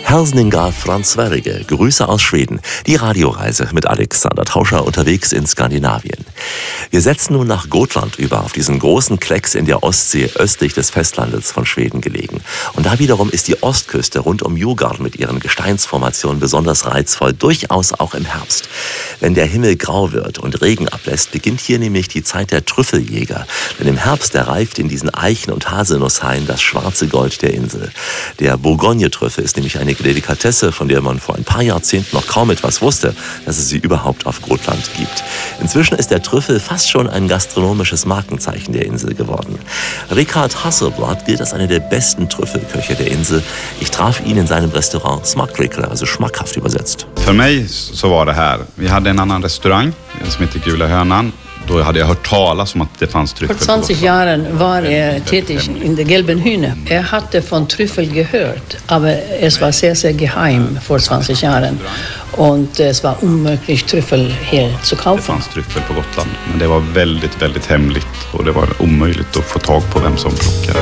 Hälsningar från Sverige, Grüße aus Schweden. Die Radioreise mit Alexander Tauscher unterwegs in Skandinavien. Wir setzen nun nach Gotland über, auf diesen großen Klecks in der Ostsee östlich des Festlandes von Schweden gelegen. Und da wiederum ist die Ostküste rund um Djurgården mit ihren Gesteinsformationen besonders reizvoll, durchaus auch im Herbst. Wenn der Himmel grau wird und Regen ablässt, beginnt hier nämlich die Zeit der Trüffeljäger. Denn im Herbst erreift in diesen Eichen- und Haselnusshainen das schwarze Gold der Insel. Der Bourgogne-Trüffel ist nämlich eine Delikatesse, von der man vor ein paar Jahrzehnten noch kaum etwas wusste, dass es sie überhaupt auf Gotland gibt. Inzwischen ist der Trüffel fast schon ein gastronomisches Markenzeichen der Insel geworden. Richard Hasselblad gilt als einer der besten Trüffelköche der Insel. Ich traf ihn in seinem Restaurant Smakrikler, also schmackhaft übersetzt. För mig så var det här. Vi hade en annan restaurang som heter Gula Hönan. Då hade jag hört talas om att det fanns tryffel. Vor 20 Jahren war tätig in der Gelben Hühne. Hatte von Trüffel gehört, aber es war sehr, sehr geheim vor 20 Jahren. Und es war unmöglich, Trüffel hier zu kaufen. Det fanns tryffel på Gotland, men det var väldigt, väldigt hemligt. Och det var omöjligt att få tag på vem som plockade.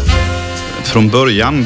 Från början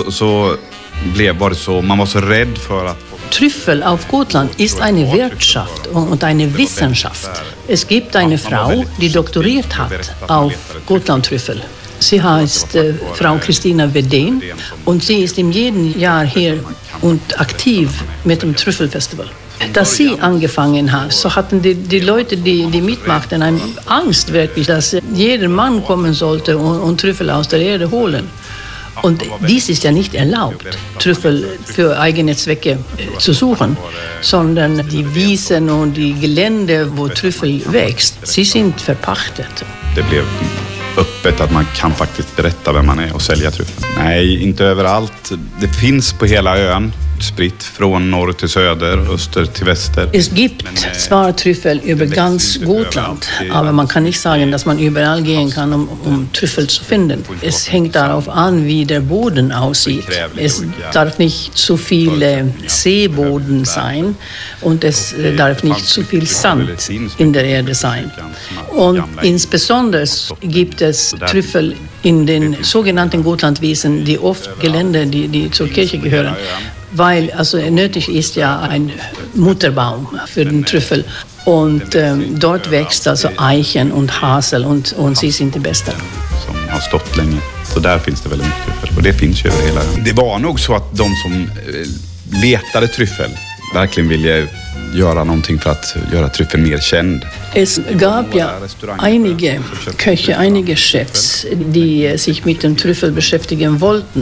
var det så, man var så rädd för att... Trüffel auf Gotland ist eine Wirtschaft und eine Wissenschaft. Es gibt eine Frau, die doktoriert hat auf Gotlandtrüffel. Sie heißt Frau Christina Wedén und sie ist in jedem Jahr hier und aktiv mit dem Trüffelfestival. Dass sie angefangen hat, so hatten die Leute, die mitmachten, eine Angst wirklich, dass jeder Mann kommen sollte und Trüffel aus der Erde holen. Und dies ist ja nicht erlaubt, Trüffel für eigene Zwecke zu suchen, sondern die Wiesen und die Gelände, wo Trüffel wächst, sie sind verpachtet. Det blev öppet att man kan faktiskt berätta vem man är och sälja tryffel. Nej, inte överallt. Det finns på hela ön. Spritt från norr till söder, öster till väster. Es gibt zwar Trüffel über ganz Gotland, aber man kann nicht sagen, dass man überall gehen kann, um Trüffel zu finden. Es hängt darauf an, wie der Boden aussieht. Es darf nicht zu viel Seeboden sein und es darf nicht zu viel Sand in der Erde sein. Und insbesondere gibt es Trüffel in den sogenannten Gotlandwiesen, die oft Gelände, die zur Kirche gehören. Weil also nötig ist ja ein Mutterbaum für den Trüffel und dort wächst also Eichen und Hasel und sie sind die besten. Som har stått länge. Så där finns det väldigt mycket tryffel och det finns ju över hela ön. Det var nog så att de som letade tryffel verkligen ville göra någonting för att göra tryffeln mer känd. Es gab ja einige Köche, einige Chefs, die sich mit dem Trüffel beschäftigen wollten,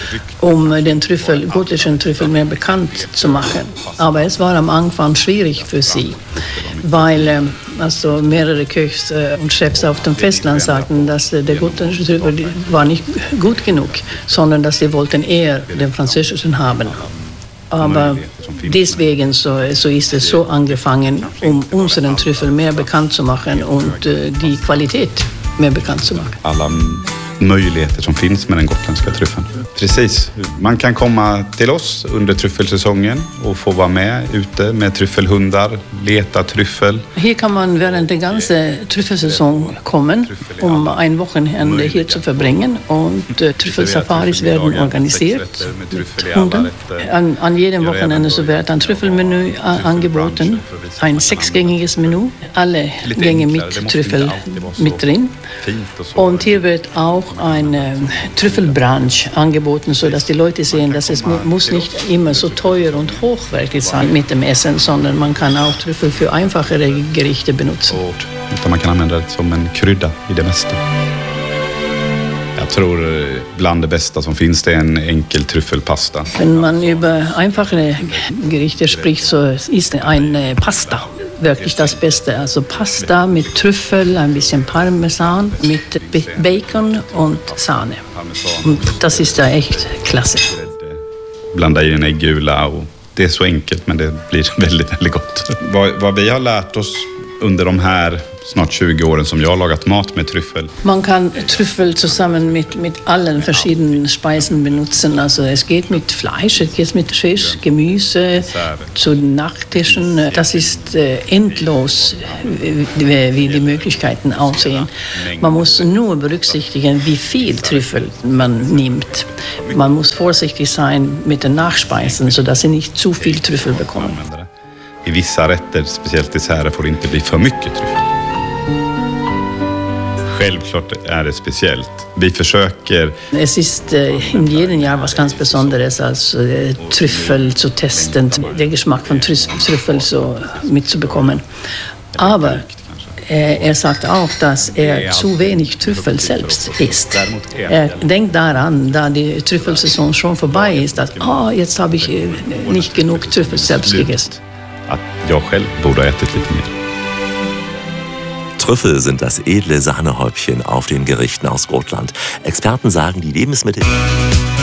den gotischen Trüffel mehr bekannt zu machen. Aber es war am Anfang schwierig für sie, weil also mehrere Köchs und Chefs auf dem Festland sagten, dass der gotische Trüffel war nicht gut genug, sondern dass sie wollten eher den französischen haben. Aber deswegen so ist es so angefangen, unseren Trüffel mehr bekannt zu machen und die Qualität mehr bekannt zu machen. Alla möjligheter som finns med den gotländska tryffeln. Precis. Man kan komma till oss under tryffelsäsongen och få vara med ute med tryffelhundar, leta tryffel. Hier kann man während der ganzen Trüffelsaison kommen, ein Wochenende hier zu verbringen und Trüffelsafaris werden organisiert mit Hunden. An jedem Wochenende so wird ein Trüffelmenü angeboten, ein 6-gängiges Menü, alle Gänge mit Trüffel mit drin. Und hier wird auch eine Trüffelbranche angeboten, sodass die Leute sehen, dass es muss nicht immer so teuer und hochwertig sein mit dem Essen, sondern man kann auch Trüffel für einfachere Gerichte benutzen. Man kan använda det som en krydda i det mesta. Jag tror bland det bästa som finns det är en enkel tryffelpasta. Wenn man über einfache Gerichte spricht, so ist eine Pasta wirklich das Beste. Also Pasta mit Trüffel, ein bisschen Parmesan, mit Bacon und Sahne. Und das ist ja echt klasse. Blanda i en äggula och det är så enkelt men det blir väldigt, väldigt gott. Vad vi har lärt oss under de här snart 20 åren som jag har lagat mat med tryffel. Man kann Trüffel zusammen mit allen verschiedenen Speisen benutzen. Also es geht mit Fleisch, es geht mit Fisch, Gemüse, zu Nachtischen. Das ist endlos, wie die Möglichkeiten aussehen. Man muss nur berücksichtigen, wie viel Trüffel man nimmt. Man muss vorsichtig sein mit den Nachspeisen, sodass sie nicht zu viel Trüffel bekommen. I vissa rätter, speciellt desserter, får det inte bli för mycket tryffel. Självklart är det speciellt. Vi försöker... Es ist in jedem Jahr was ganz Besonderes, als Trüffel zu testen, den Geschmack von Trüffel so mitzubekommen. Aber er sagt auch, dass er zu wenig Trüffel selbst isst. Er denkt daran, da die Trüffelsaison schon vorbei ist, dass jetzt habe ich nicht genug Trüffel selbst gegessen. Att jag själv borde ha ätit lite mer. Trüffel sind das edle Sahnehäubchen auf den Gerichten aus Gotland. Experten sagen, die Lebensmittel...